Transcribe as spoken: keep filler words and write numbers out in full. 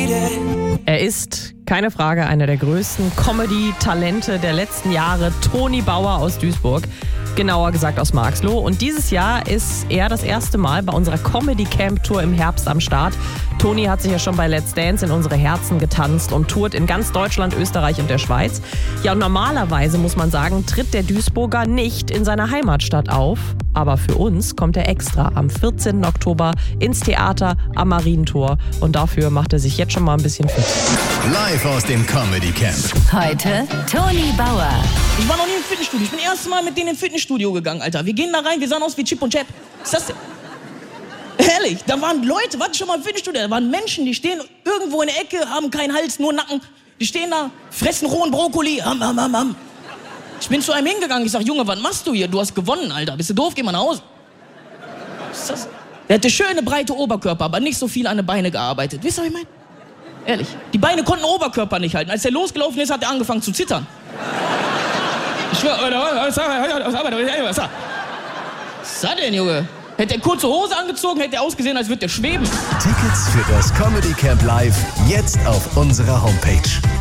Er ist, keine Frage, einer der größten Comedy-Talente der letzten Jahre, Toni Bauer aus Duisburg, genauer gesagt aus Marxloh. Und dieses Jahr ist er das erste Mal bei unserer Comedy-Camp-Tour im Herbst am Start. Toni hat sich ja schon bei Let's Dance in unsere Herzen getanzt und tourt in ganz Deutschland, Österreich und der Schweiz. Ja, und normalerweise, muss man sagen, tritt der Duisburger nicht in seiner Heimatstadt auf. Aber für uns kommt er extra am vierzehnten Oktober ins Theater am Marientor. Und dafür macht er sich jetzt schon mal ein bisschen fit. Live aus dem Comedy Camp. Heute Toni Bauer. Ich war noch nie im Fitnessstudio. Ich bin das erste Mal mit denen ins Fitnessstudio gegangen, Alter. Wir gehen da rein, wir sahen aus wie Chip und Chap. Was ist das denn? Ehrlich, da waren Leute, warte schon mal im Fitnessstudio, da waren Menschen, die stehen irgendwo in der Ecke, haben keinen Hals, nur Nacken. Die stehen da, fressen rohen Brokkoli, ham, ham, ham, ham. Ich bin zu einem hingegangen, ich sag, Junge, was machst du hier? Du hast gewonnen, Alter. Bist du doof? Geh mal nach Hause. Was ist das? Der hatte schöne, breite Oberkörper, aber nicht so viel an den Beine gearbeitet. Wisst ihr, was ich meine? Ehrlich. Die Beine konnten den Oberkörper nicht halten. Als er losgelaufen ist, hat er angefangen zu zittern. Ich schwör, was ist das denn, Junge? Hätte er kurze Hose angezogen, hätte er ausgesehen, als würde er schweben. Tickets für das Comedy Camp Live jetzt auf unserer Homepage.